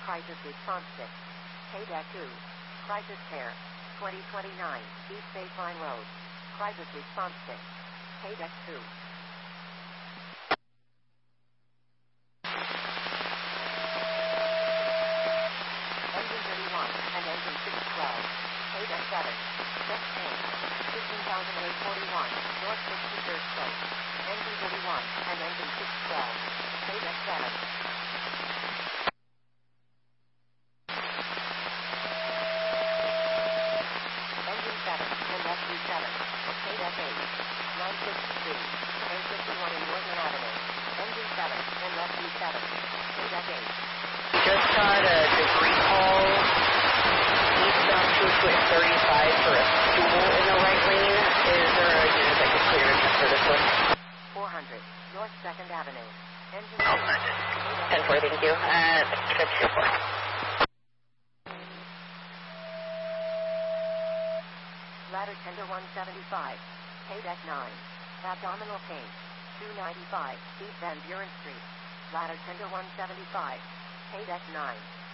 Crisis Response 6. Paydeck 2. Crisis Care. 2029. East Baseline Road. Crisis Response 6. Paydeck 2. Engine 31 and Engine 612. Paydeck 7. Check change. 15,841. North 63rd Place. Engine 31 and Engine 612. Paydeck 7. Engine 7 and SU7. Paydeck 8. 963. A51 in Northern Avenue. Engine 7 and SU7. Paydeck 8. Just got a debris call eastbound to 35 for a stool in the right lane. Is there a unit that could clear it for this one? 400 North 2nd Avenue. Engine 10-4, thank you. 54. Ladder tender 175. Paydeck 9. Abdominal pain. 295 East Van Buren Street. Ladder tender 175. Paydeck 9.